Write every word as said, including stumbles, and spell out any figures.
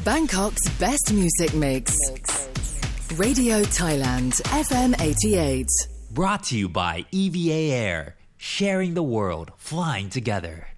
Bangkok's best music mix. Radio Thailand, F M eighty-eight. Brought to you by E V A Air. Sharing the world, flying together.